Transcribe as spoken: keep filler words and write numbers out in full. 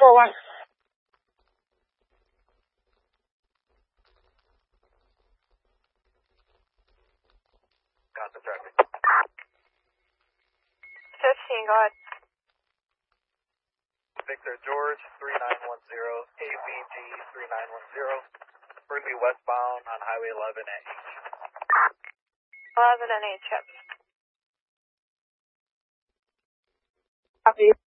four one. Got the traffic. fifteen, go ahead. Victor George, three nine one zero, A V G three nine one zero, Burley westbound on Highway eleven at H. eleven and H, yep. Copy.